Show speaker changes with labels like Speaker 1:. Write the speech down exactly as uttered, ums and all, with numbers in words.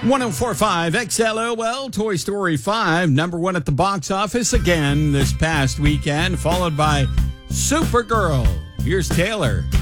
Speaker 1: one oh four point five X L O L, Toy Story five, number one at the box office again this past weekend, followed by Supergirl. Here's Taylor.